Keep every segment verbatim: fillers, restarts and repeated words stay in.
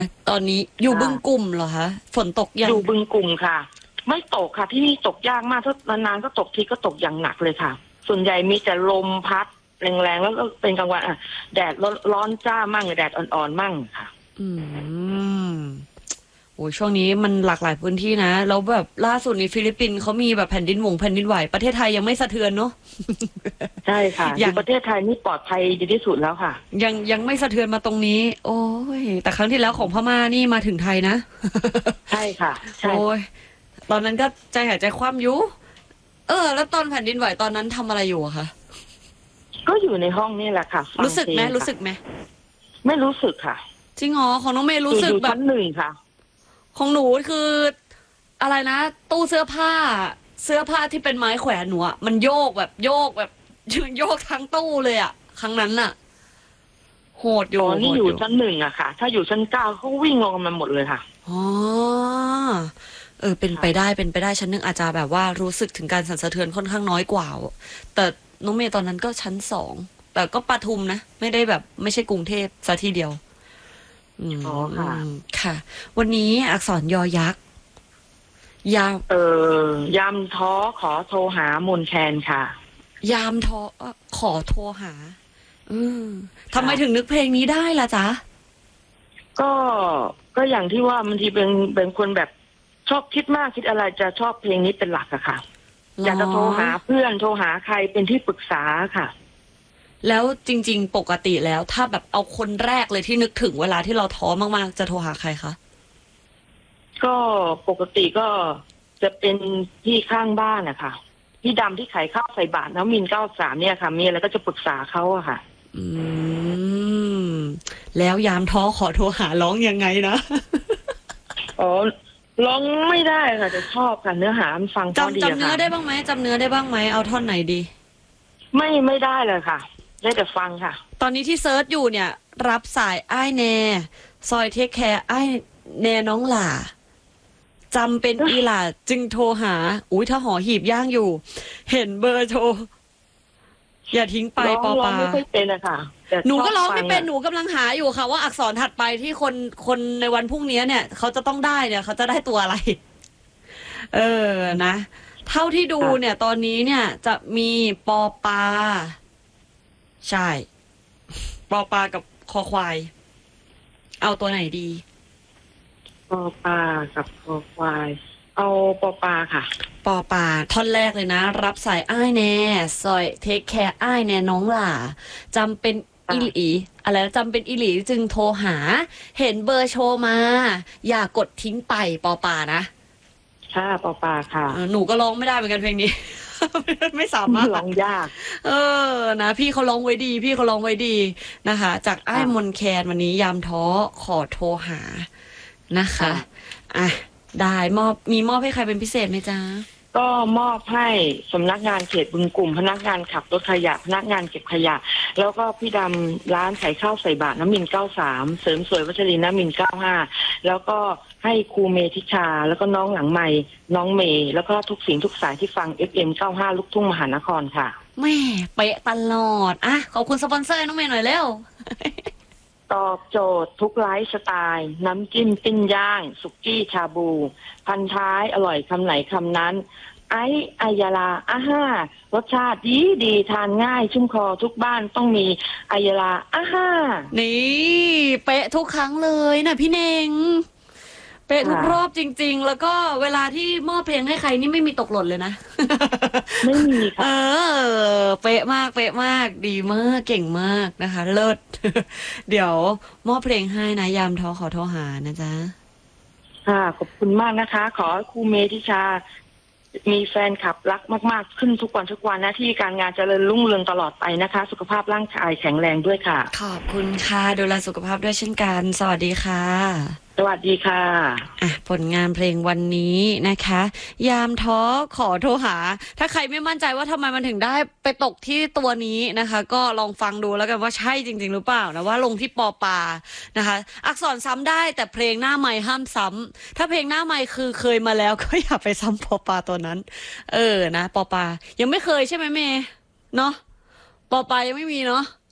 ตอนนี้อยู่บึค่ะงกุ่มเหรอคะฝนตกยังอยู่บึงกุ่มค่ะไม่ตกค่ะที่นี่ตกยากมากถ้านานๆก็ตกทีก็ตกอย่างหนักเลยค่ะส่วนใหญ่มีแต่ลมพัดแรงๆแล้วก็เป็นกลางวันอ่ะแดดร้อนจ้ามั่งแดดอ่อนๆมั่งค่ะอืมโอ้ยช่วงนี้มันหลากหลายพื้นที่นะแล้วแบบล่าสุดในฟิลิปปินส์เขามีแบบแผ่นดินหวงแผ่นดินไหวประเทศไทยยังไม่สะเทือนเนาะใช่ค่ะ อยังยู่ประเทศไทยนี่ปลอดภัยดีที่สุดแล้วค่ะยังยังไม่สะเทือนมาตรงนี้โอ้ยแต่ครั้งที่แล้วของพม่านี่มาถึงไทยนะใช่ค่ะใช่โอ้ยตอนนั้นก็ใจหายใจคว่ำอยู่เออแล้วตอนแผ่นดินไหวตอนนั้นทำอะไรอยู่อะคะก็อยู่ในห้องนี่แหละค่ะฟังรู้สึกเพลงค่ะไหมรู้สึกไหมไม่รู้สึกค่ะจริงเหรอของน้องเมย์อรู้สึกแบบยู่อยู่ชั้นหนึ่งค่ะของหนูคืออะไรนะตู้เสื้อผ้าเสื้อผ้าที่เป็นไม้แขวนหนูอะมันโยกแบบโยกแบบโยกทั้งตู้เลยอะครั้งนั้นน่ะโหดออ๋ยู่อนี่อยู่โหดอยู่ชั้นหนึ่งอะค่ะถ้าอยู่ชั้นเก้าเขาวิ่งลงกันมาหมดเลยค่ะอ๋อเออเป็นไปค่ะได้เป็นไปได้ชั้นหนึ่งอาจจะแบบว่ารู้สึกถึงการสั่นสะเทือนค่อนข้างน้อยกว่าแต่น้องเมย์ตอนนั้นก็ชั้นสองแต่ก็ปทุมนะไม่ได้แบบไม่ใช่กรุงเทพซะทีเดียวอืมอ๋อค่ะค่ะวันนี้อักษรยอยักษ์ยาวเออยามท้อขอโทรหามนแคนค่ะยามท้อเอ่อขอโทรหา อืมทำไมค่ะถึงนึกเพลงนี้ได้ล่ะจ๊ะก็ก็อย่างที่ว่าบางทีเป็นเป็นคนแบบชอบคิดมากคิดอะไรจะชอบเพลงนี้เป็นหลักอะค่ะหรออยากจะโทรหาเพื่อนโทรหาใครเป็นที่ปรึกษาค่ะแล้วจริงๆ ปกติแล้ว ถ้าแบบเอาคนแรกเลยที่นึกถึงเวลาที่เราท้อมากๆ จะโทรหาใครคะก็ปกติก็จะเป็นพี่ข้างบ้านนะคะพี่ดำที่ขายข้าวใส่บาตรน้ำมินเก้าสามเนี่ยค่ะมีอะไรก็จะปรึกษาเขาอะค่ะอืม แล้วยามท้อขอโทรหาร้องยังไงนะอ๋อร้องไม่ได้ค่ะแต่ชอบค่ะเนื้อหามันฟังเพราะดีจำจำอะค่ะเนื้อได้บ้างไหมจำเนื้อได้บ้างไหมเอาท่อนไหนดีไม่ไม่ได้เลยค่ะได้แต่ฟังค่ะตอนนี้ที่เซิร์ชอยู่เนี่ย รับสายอ้ายแน่ซอยเทคแคร์อ้ายแน่น้องหล่า จำเป็นอีหล่าจึงโทรหา อุ้ยถ้าหอหีบย่างอยู่ เห็นเบอร์โทร อย่าทิ้งไปร้องปอปาร้องไม่ค่อยเป็นอะค่ะแต่หนูก็ชอบฟังร้องไม่เป็นอะหนูกำลังหาอยู่ค่ะว่าอักษรถัดไปที่คนคนในวันพรุ่งนี้เนี่ย เขาจะต้องได้เนี่ยเขาจะได้ตัวอะไร เออนะ เท่าที่ดูค่ะเนี่ย ตอนนี้เนี่ยจะมีปอปาใช่ ปอปากับคอควาย เอาตัวไหนดีปอปลากับปอควายเอาปอปลาค่ะปอปาท่อนแรกเลยนะ รับสายอ้ายแน่ซอยเทคแคร์อ้ายแน่น้องหล่าจำเป็นอิหลีอะไรนะจำเป็นอิหลีจึงโทรหา เห็นเบอร์โชว์มา อย่ากดทิ้งไปปอปานะค่ะปอปลาค่ะเออหนูก็ร้องไม่ได้เหมือนกันเพลงนี้ ไม่สามารถร้องยากเออนะพี่เขาร้องไว้ดี พี่เขาร้องไว้ดีนะคะ จากอ้ายค่ะมนแคนวันนี้ยามท้อขอโทรหานะคะค่ะอ่ะได้มอบมีมอบให้ใครเป็นพิเศษไหมจ๊ะก็มอบให้สำนักงานเขตบึงกลุ่มพนักงานขับรถขยะพนักงานเก็บขยะ แล้วก็พี่ดำร้านขายข้าวใส่บาตรน้ำมินเก้าสามเสริมสวยวัชรินทร์น้ำมินเก้าห้าแล้วก็ให้ครูเมธิชา แล้วก็น้องหลังใหม่น้องเมย์แล้วก็ทุกสิ่งทุกสายที่ฟัง เอฟ เอ็ม เก้าห้าลูกทุ่งมหานครค่ะแม่เป๊ะตลอดอ่ะขอบคุณสปอนเซอร์น้องเมย์หน่อยเร็วตอบโจทย์ทุกไลฟ์สไตล์น้ำจิ้มปิ้งย่าง สุกี้ชาบู พันท้ายอร่อยคำไหนคำนั้น ไอ้อายาลาอาห้ารสชาติดีดีทานง่ายชุ่มคอทุกบ้านต้องมีอายาลาอาห้านี่เป๊ะทุกครั้งเลยนะพี่เน่งเป๊ะทุกค่ะรอบจริงๆ แล้วก็เวลาที่มอบเพลงให้ใครนี่ไม่มีตกหล่นเลยนะไม่มีเอค่ะอเป๊ะมากเป๊ะมากดีมากเก่งมากนะคะเลิศ เดี๋ยวมอบเพลงให้นะยามท้อขอโทรหานะจ๊ะค่ะขอบคุณมากนะคะ ขอให้ครูเมธิชา มีแฟนคลับรักมากๆขึ้นทุกวันทุกวันหน้าที่การงานเจริญรุ่งเรืองตลอดไปนะคะ สุขภาพร่างกายแข็งแรงด้วยค่ะขอบคุณค่ะดูแลสุขภาพด้วยเช่นกันสวัสดีค่ะสวัสดีค่ะอ่ะผลงานเพลงวันนี้นะคะ ยามท้อขอโทรหา ถ้าใครไม่มั่นใจว่าทำไมมันถึงได้ไปตกที่ตัวนี้นะคะ ก็ลองฟังดูแล้วกันว่าใช่จริงๆหรือเปล่านะว่าลงที่ปอปานะคะ อักษรซ้ำได้แต่เพลงหน้าไม้ห้ามซ้ำถ้าเพลงหน้าไม้คือเคยมาแล้วก็อย่าไปซ้ำปอปาตัวนั้น เออนะปอปายังไม่เคยใช่ไหมเมย์เนาะปอปายังไม่มีเนาะ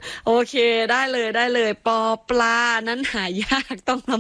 โอเคได้เลยได้เลยปอปลานั้นหายากต้อง